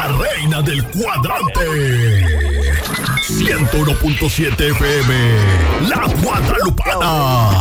la reina del cuadrante. 101.7 FM, La Guadalupana.